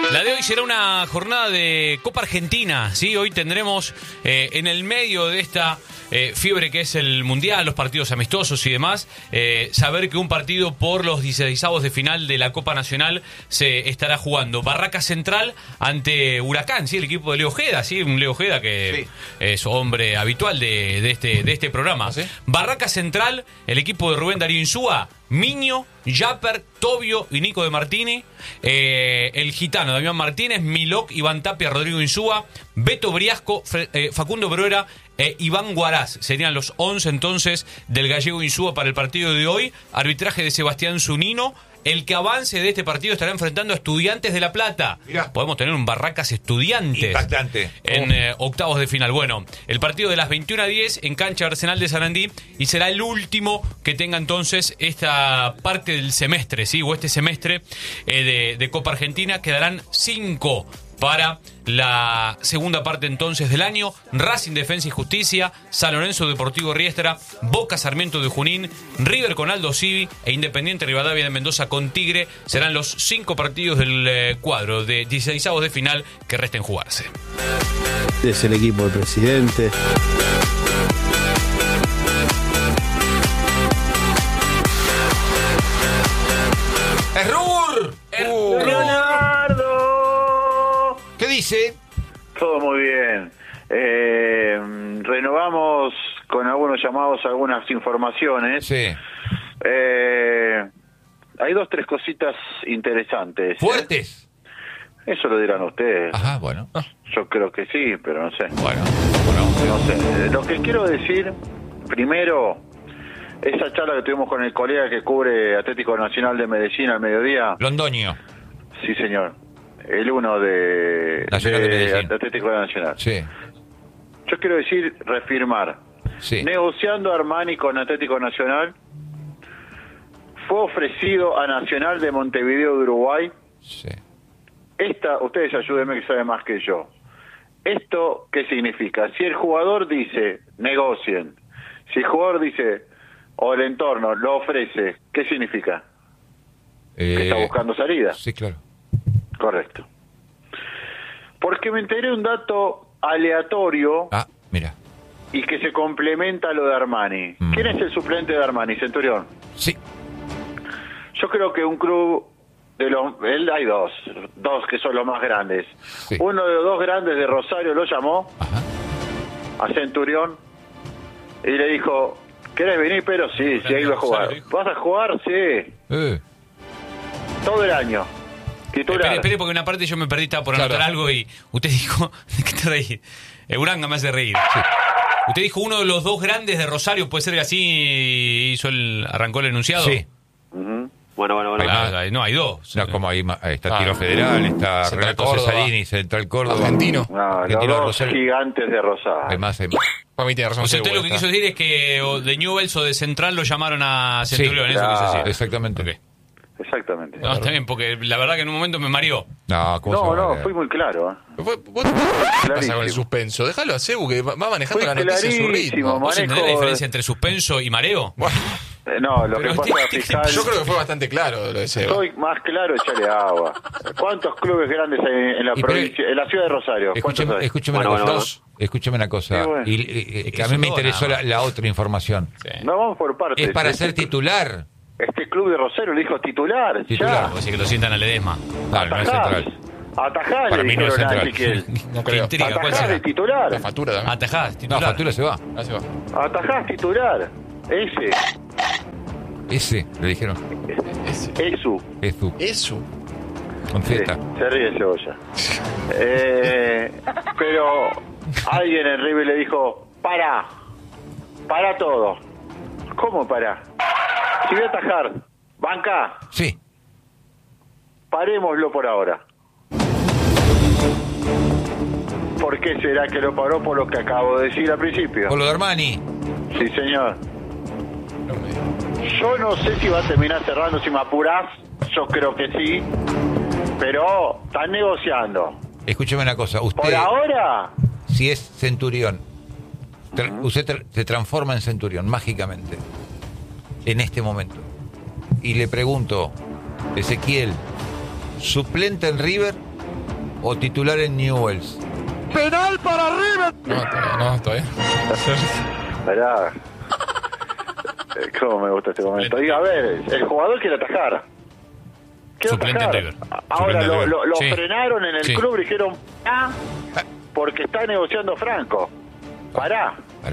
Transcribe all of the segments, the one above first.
La de hoy será una jornada de Copa Argentina, ¿sí? Hoy tendremos en el medio de esta fiebre que es el Mundial, los partidos amistosos y demás, saber que un partido por los 16avos de final de la Copa Nacional se estará jugando. Barraca Central ante Huracán, ¿sí? El equipo de Leo Ojeda, ¿sí? Un Leo Ojeda que es hombre habitual de este programa. ¿Ah, sí? Barraca Central, el equipo de Rubén Darío Insúa, Miño, Yapper, Tobio y Nico de Martini, el gitano Damián Martínez, Milok, Iván Tapia, Rodrigo Insúa, Beto Briasco, Facundo Bruera e Iván Guaraz. Serían los 11 entonces del gallego Insúa para el partido de hoy. Arbitraje de Sebastián Zunino. El que avance de este partido estará enfrentando a Estudiantes de La Plata. Mirá. Podemos tener un Barracas Estudiantes. Impactante. En octavos de final. Bueno, el partido de las 21:10 en cancha Arsenal de Sarandí y será el último que tenga entonces esta parte del semestre, ¿sí? O este semestre de Copa Argentina. Quedarán 5 para la segunda parte entonces del año. Racing, Defensa y Justicia, San Lorenzo, Deportivo Riestra, Boca, Sarmiento de Junín, River con Aldo Civi e Independiente Rivadavia de Mendoza con Tigre. Serán los 5 partidos del cuadro de 16avos de final que resten jugarse. Es el equipo del presidente. ¡Error! ¡Leonardo! ¿Qué dice? Todo muy bien. Renovamos con algunos llamados algunas informaciones. Sí. Hay 2-3 cositas interesantes. ¿Fuertes? Eso lo dirán ustedes. Ajá, bueno. Yo creo que sí, pero no sé. Bueno. No sé. Lo que quiero decir, primero, esa charla que tuvimos con el colega que cubre Atlético Nacional de Medellín al mediodía. Londoño. Sí, señor. El uno de Nacional de Medellín. Atlético Nacional. Sí. Yo quiero decir, reafirmar. Sí. Negociando Armani con Atlético Nacional, fue ofrecido a Nacional de Montevideo de Uruguay. Sí. Ustedes ayúdenme que saben más que yo. ¿Esto qué significa? Si el jugador dice, negocien. Si el jugador dice, o el entorno lo ofrece, ¿qué significa? Que está buscando salida. Sí, claro. Correcto. Porque me enteré un dato aleatorio Ah, mira. y que se complementa a lo de Armani. ¿Quién es el suplente de Armani, Centurión? Sí. Yo creo que un club de los... hay dos que son los más grandes. Sí. Uno de los dos grandes de Rosario lo llamó Ajá. a Centurión y le dijo, ¿querés venir? Pero sí, ahí va a jugar. ¿Vas a jugar? Sí. Todo el año. Titular. Espere, porque una parte yo me perdí, estaba por Claro. anotar algo y usted dijo... ¿De qué te reí? Uranga me hace reír. Sí. Usted dijo uno de los dos grandes de Rosario, puede ser que así arrancó el enunciado. Sí. Ujú. Bueno. No, hay dos. No, como ahí está Tiro Federal, está Central Renato Córdoba. Cesarini, Central Córdoba. Argentino. No, los Argentino de dos Rosario. gigantes de Rosario. Hay más. Para mí tiene razón. O sea, usted lo Seguro, que quiso decir es que o de Newell's o de Central lo llamaron a Centurión, Sí, eso claro. quise decir. Exactamente. Ok. Exactamente. No, está bien, porque la verdad que en un momento me mareó. No, ¿cómo se va a No, variar? fui muy claro. ¿Vos qué pasa Clarísimo. con el suspenso? Déjalo a Cebu, que va manejando Fue la noticia a su clarísimo, ritmo. ¿Vos entendés la Manejo- diferencia entre suspenso y mareo? No, lo Pero que pasa, este- fiscal, Yo creo que fue bastante claro lo de Seba. soy más claro, echale agua. ¿Cuántos clubes grandes hay en la Y pero- provincia, en la ciudad de Rosario? ¿Cuántos hay? Escúcheme Bueno, una cosa. bueno. Escúcheme una cosa. Sí, bueno. Y que a mí son me dos, interesó nada más. la otra información. Sí. No, vamos por partes. Es para ser titular. Este club de Rosario le dijo titular. Titular. Vos decís que lo sientan a Ledesma. No, no es central. Atajá, Para le mí no es dijeron a central. Ezequiel. No Qué creo. intriga, ¿cuál Atajá de será? titular. La factura también. Atajás, No, titular. Factura se va. Ahí se va. Atajás titular. Ese, le dijeron. Eso. Eso. Con Sí, Z. se ríe Cebolla. Pero alguien en River le dijo, para todo. ¿Cómo para? Si voy a atajar, banca, Sí. parémoslo por ahora. ¿Por qué será que lo paró? Por lo que acabo de decir al principio. Por lo de Armani. Sí, señor. No me digas. Yo no sé si va a terminar cerrando, si me apurás. Yo creo que sí. Pero están negociando. Escúcheme una cosa. Por Usted, ahora, si es Centurión, usted se transforma en Centurión mágicamente en este momento. Y le pregunto, Ezequiel, ¿suplente en River o titular en Newell's? ¡Penal para River! No, todavía. Esperá. ¿Cómo me gusta este momento? Diga, a ver, el jugador quiere atajar. Suplente en River. Ahora Suplente en River. lo Sí. frenaron en el Sí. club y dijeron, porque está negociando Franco. Pará.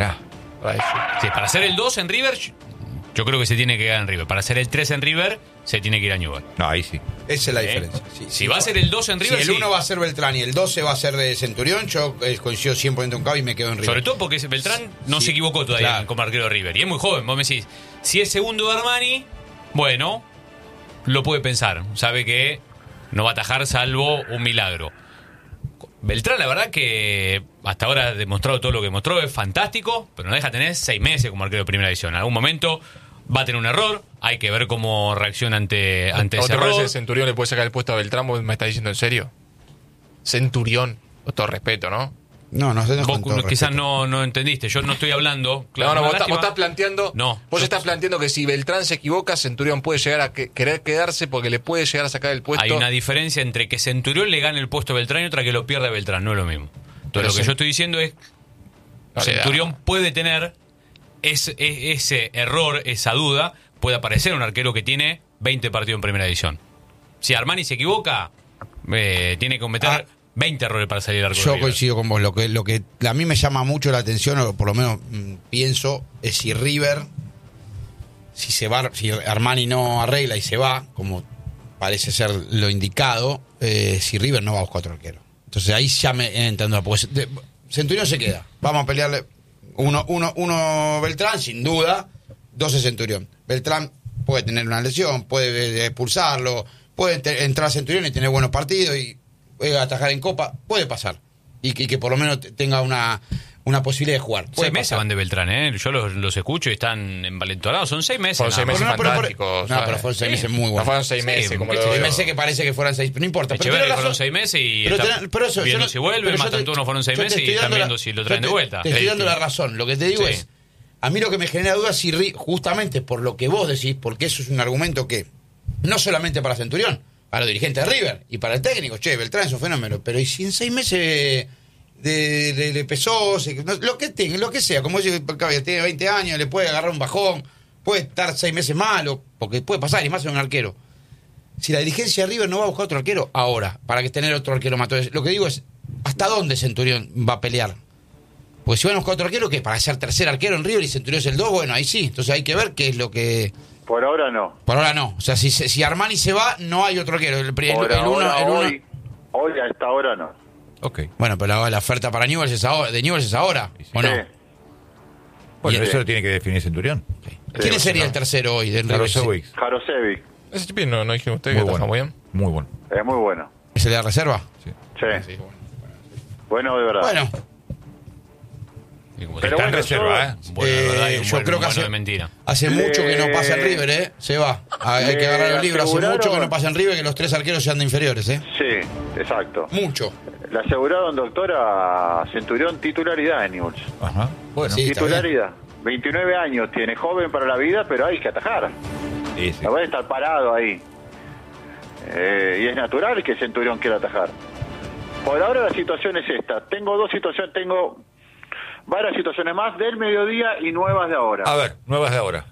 Sí, para hacer el 2 en River, yo creo que se tiene que quedar en River. Para hacer el 3 en River, se tiene que ir a Newell's. No, ahí sí. Esa es la diferencia. Sí, Si va a ser el 2 en River, si el sí. 1 va a ser Beltrán y el 12 va a ser de Centurión, yo coincido 100% con Cavi y me quedo en River. Sobre todo porque Beltrán no se equivocó todavía claro. como arquero de River. Y es muy joven. Vos me decís, si es segundo de Armani, bueno, lo puede pensar. Sabe que no va a atajar salvo un milagro. Beltrán, la verdad que hasta ahora ha demostrado todo lo que mostró, es fantástico, pero no deja tener 6 meses como arquero de primera división. En algún momento va a tener un error, hay que ver cómo reacciona ante ese ¿Te error. parece que Centurión le puede sacar el puesto a Beltrán? ¿Vos me estás diciendo en serio? Centurión, con todo respeto, ¿no? No sé. Vos quizás no entendiste, yo no estoy hablando. Claro, vos lástima. estás planteando. No. Vos estás planteando que si Beltrán se equivoca, Centurión puede llegar a querer quedarse porque le puede llegar a sacar el puesto. Hay una diferencia entre que Centurión le gane el puesto a Beltrán y otra que lo pierda Beltrán, no es lo mismo. Entonces Pero lo que yo estoy diciendo es Centurión puede tener ese error, esa duda, puede aparecer un arquero que tiene 20 partidos en primera división. Si Armani se equivoca, tiene que cometer 20 errores para salir del arco. Yo coincido con vos. Lo que a mí me llama mucho la atención, o por lo menos pienso, es si River, si Armani no arregla y se va, como parece ser lo indicado, si River no va a buscar otro arquero. Entonces ahí ya me entiendo. Porque Centurión se queda. Vamos a pelearle. Uno Beltrán, sin duda. 12 Centurión. Beltrán puede tener una lesión, puede expulsarlo, puede entrar a Centurión y tener buenos partidos y atajar en Copa, puede pasar. Y que por lo menos tenga una posibilidad de jugar. 6 meses van de Beltrán, Yo los escucho y están envalentonados. Son 6 meses. Fueron 6 meses fantásticos. Pero fueron 6 meses muy buenos. No fueron 6 meses, como lo 6 veo. meses que parece que fueran 6, no importa. Echeverri fueron 6 meses y pero eso, viendo si vuelve, Mastantuono fueron 6 meses y están viendo si lo traen de vuelta. Te estoy dando la razón. Lo que te digo es, a mí lo que me genera duda es si justamente por lo que vos decís, porque eso es un argumento que no solamente para Centurión, para los dirigentes de River y para el técnico, Beltrán es un fenómeno, pero ¿y si en 6 meses le pesó, lo que sea, como dice Caviar, tiene 20 años, le puede agarrar un bajón, puede estar 6 meses malo, porque puede pasar, y más en un arquero? Si la dirigencia de River no va a buscar otro arquero ahora, para que tener otro arquero más, lo que digo es, ¿hasta dónde Centurión va a pelear? Porque si van a buscar otro arquero, ¿qué? Para ser tercer arquero en River y Centurión es el 2, bueno, ahí sí. Entonces hay que ver qué es lo que... Por ahora no. Por ahora no. O sea, si Armani se va, no hay otro arquero. Hoy a esta hora no. Ok. Bueno, pero la oferta para Newell's es ahora, de Newell's es ahora, ¿o no? Bueno, eso lo tiene que definir Centurión. ¿Quién sería el tercero hoy? Jarosevic. Jarosevic. Ese chip no dijeron ustedes que está muy bien. Muy bueno. Es muy bueno. ¿Es el de la reserva? Sí. Bueno, de verdad. Bueno. Pero está en reserva, yo creo que hace mucho que no pasa en River, Se va. Hay que agarrar el libro. Hace mucho que no pasa en River que los 3 arqueros sean de inferiores, Sí, exacto. Mucho. Le aseguraron, doctora, Centurión titularidad en Newell's. Ajá. Bueno, sí, titularidad. 29 años tiene, joven para la vida, pero hay que atajar. Sí. No puede estar parado ahí. Y es natural que Centurión quiera atajar. Por ahora la situación es esta. Tengo varias situaciones más del mediodía y nuevas de ahora. A ver, nuevas de ahora.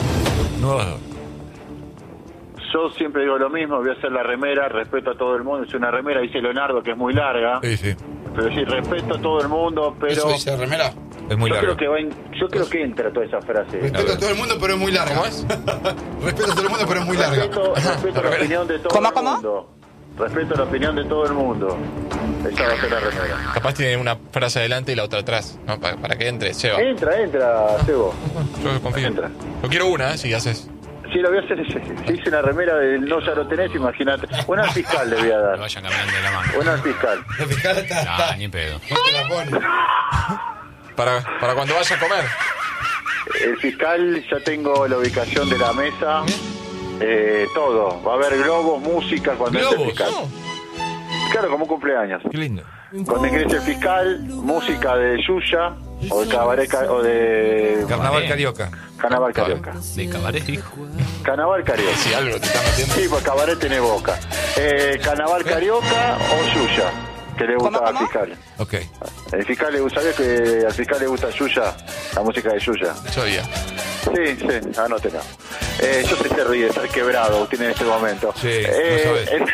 Yo siempre digo lo mismo, voy a hacer la remera, respeto a todo el mundo. Es una remera, dice Leonardo, que es muy larga. Sí. Pero sí, respeto a todo el mundo, pero... ¿Eso dice remera? Es muy larga. Yo creo que entra toda esa frase. Respeto a todo el mundo, pero es muy larga. ¿Cómo es? Respeto a todo el mundo, pero es muy larga. Respeto la opinión de todo el mundo. Respeto la opinión de todo el mundo. Esa va a ser la remera. Capaz tiene una frase adelante y la otra atrás, ¿no? Para que entre, Seba. Entra, Sebo. Yo confío. Entra. Yo quiero una, si haces. Sí, lo voy a hacer. Si hice una remera del no ya lo tenés, imagínate. Una al fiscal le voy a Que dar. vayan caminando de la mano. Una al fiscal. El fiscal está. Ni pedo. No te la pone. Para cuando vaya a comer. El fiscal, ya tengo la ubicación de la mesa. Todo. Va a haber globos, música cuando entre el fiscal. Claro, como un cumpleaños. Qué lindo. Cuando ingrese el fiscal, música de Yuya. O de cabaret o de Carnaval Carioca. Carnaval Carioca. De cabaret, dijo. Carnaval Carioca. Si algo te está metiendo. Sí, pues cabaret tiene boca. Carnaval Carioca o Yuya, que le gusta al fiscal. Ok. El fiscal le gusta, ¿sabes que al fiscal le gusta Yuya? La música de Yuya. Sabía. Sí, anótelo. Yo sé que se ríe, está quebrado Agustín en este momento. Sí, no sabes.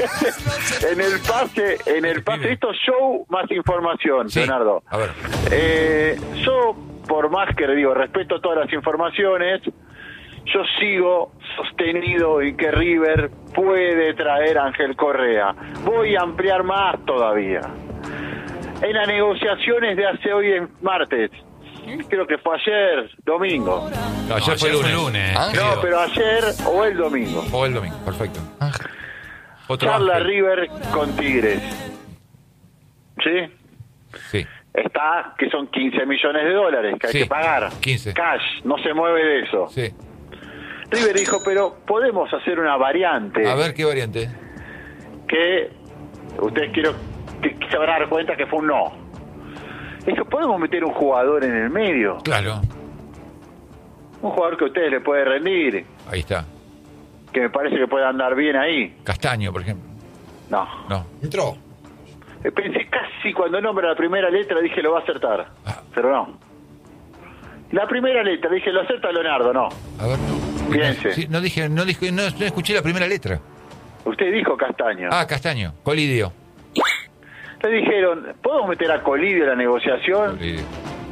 En el pase, esto show más información, Sí. Leonardo. A ver. Yo, por más que digo, respeto todas las informaciones, yo sigo sostenido en que River puede traer a Ángel Correa. Voy a ampliar más todavía. En las negociaciones de hace hoy en martes, creo que fue ayer, domingo. No, ayer fue lunes. Ah, No, pero ayer o el domingo. O el domingo, perfecto. Otro Charla Ángel. River con Tigres. ¿Sí? Sí. Está, que son 15 millones de dólares que hay Sí, que pagar. 15. Cash, no se mueve de eso. Sí. River dijo, pero podemos hacer una variante A ver qué variante. que ustedes quiero que se van a dar cuenta que fue un no. Dijo, podemos meter un jugador en el medio. Claro. Un jugador que a ustedes le puede rendir, Ahí está. que me parece que puede andar bien ahí. Castaño, por ejemplo. No. No. Entró. Pensé casi cuando nombra la primera letra, dije lo va a acertar. Ah. Pero no. La primera letra, dije lo acerta Leonardo, no. A ver, no. Piense. Sí, no escuché la primera letra. Usted dijo Castaño. Ah, Castaño, Colidio. Le dijeron, ¿podemos meter a Colidio en la negociación? Colidio.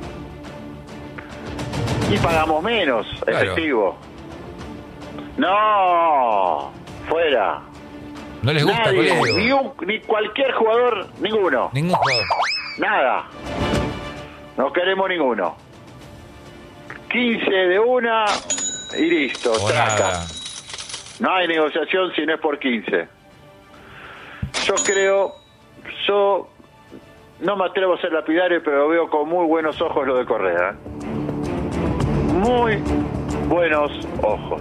Y pagamos menos, Claro. efectivo. No, fuera. No les gusta Nadie, Colidio. ni cualquier jugador, ninguno. Ningún jugador. Nada. No queremos ninguno. 15 de una y listo, O traca. nada. No hay negociación si no es por 15. Yo no me atrevo a ser lapidario, pero veo con muy buenos ojos lo de Correa. Muy buenos ojos.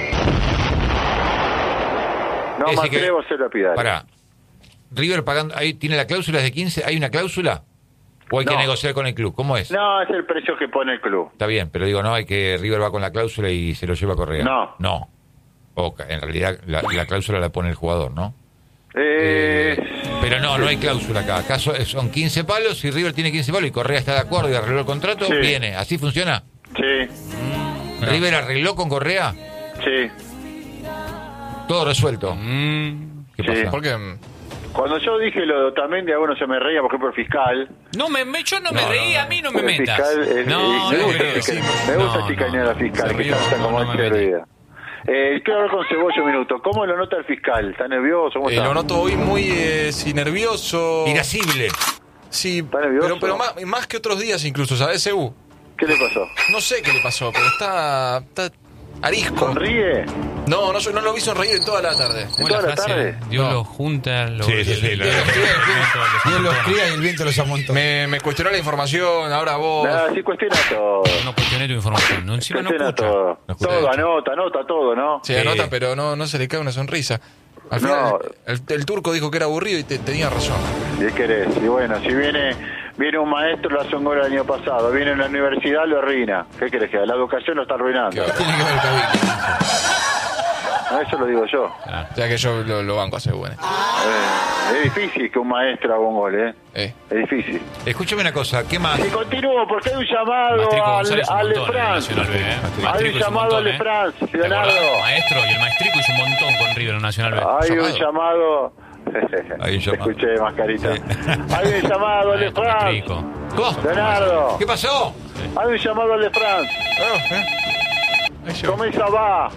No Es me decir que- atrevo a ser lapidario. Pará. River pagando, ahí tiene la cláusula de 15. ¿Hay una cláusula? ¿O hay que No. negociar con el club? ¿Cómo es? No, es el precio que pone el club. Está bien, pero digo, no, hay que River va con la cláusula y se lo lleva a Correa. No. No. En realidad la cláusula la pone el jugador, ¿no? Pero no hay cláusula acá. Acá son 15 palos, si River tiene 15 palos y Correa está de acuerdo y arregló el contrato, Sí. viene. ¿Así funciona? Sí, ¿River arregló con Correa? sí. Todo resuelto. ¿Qué Sí. pasa? Porque Cuando yo dije lo de Otamendi, algunos se me reía, por ejemplo, el fiscal. No, yo no me reí, a mí no me El metas. fiscal, No, me no gusta, creo. me gusta No, chicanear al fiscal, Se que rió, está como no en me metí. vida. Quiero hablar con Cebolla un minuto. ¿Cómo lo nota el fiscal? ¿Está nervioso? ¿Cómo está? lo noto hoy muy sí, nervioso. Irascible. Sí, ¿Está nervioso? pero más que otros días incluso, ¿sabes, Ebu? ¿Qué le pasó? No sé qué le pasó, pero está arisco. ¿Sonríe? No lo vi sonreír en toda la tarde. ¿Cómo ¿Toda la la frase? tarde? Dios No. los junta, los... Sí, sí, sí, Dios la- Dios los cría y el viento los amontona. Me cuestionó la información, ahora vos. Nada, sí cuestiona todo. No cuestioné tu información. No, encima no Cuestiona escucha. todo. No escucha. Todo, anota todo, ¿no? Se anota, pero no se le cae una sonrisa. Al No. final, el turco dijo que era aburrido y tenía razón. Si querés. Y bueno, si viene un maestro, lo hace un gol el año pasado. Viene a la universidad, lo arruina. ¿Qué querés que haga? La educación lo está arruinando. Qué Tiene que ver el cabildo. No, eso lo digo yo. O sea que yo lo banco a ser bueno. Es difícil que un maestro haga un gol, ¿eh? Es difícil. Escúchame una cosa, ¿qué más? Y continúo, porque hay un llamado Maestrico al González un montón en France. Nacional B, ¿eh? Hay Maestrico un hizo llamado montón, al ¿eh? France, ¿Te acordás? Leonardo. Maestro y el maestrico hizo un montón con River en Nacional B. Hay un llamado. Hay un Te llamado. escuché, mascarita. Hay un llamado al Maestro, France. maestrico. ¿Cómo? Leonardo, ¿Qué pasó? hay un llamado al France. Ahí llegó. ¿Cómo esa va?